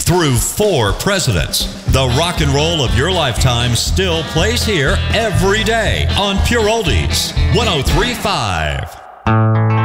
through 4 presidents. The rock and roll of your lifetime still plays here every day on Pure Oldies 103.5.